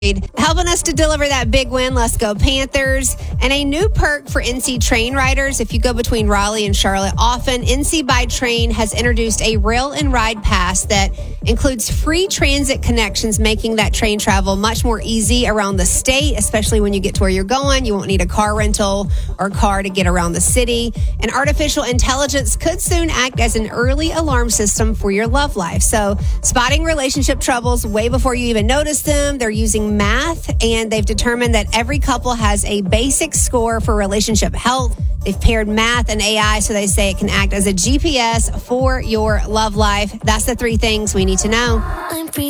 Helping us to deliver that big win. Let's go Panthers. And a new perk for NC train riders. If you go between Raleigh and Charlotte often, NC by Train has introduced a rail and ride pass that includes free transit connections, making that train travel much more easy around the state, especially when you get to where you're going. You won't need a car rental or car to get around the city. And artificial intelligence could soon act as an early alarm system for your love life. So spotting relationship troubles way before you even notice them. They're using math, and they've determined that every couple has a basic score for relationship health. They've paired math and AI, so they say it can act as a GPS for your love life. That's the three things we need to know.